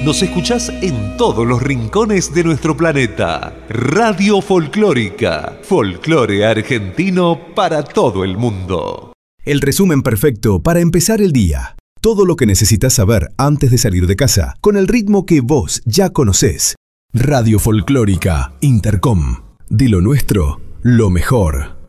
Nos escuchás en todos los rincones de nuestro planeta. Radio Folclórica. Folclore argentino para todo el mundo. El resumen perfecto para empezar el día. Todo lo que necesitas saber antes de salir de casa, con el ritmo que vos ya conocés. Radio Folclórica Intercom. De lo nuestro, lo mejor.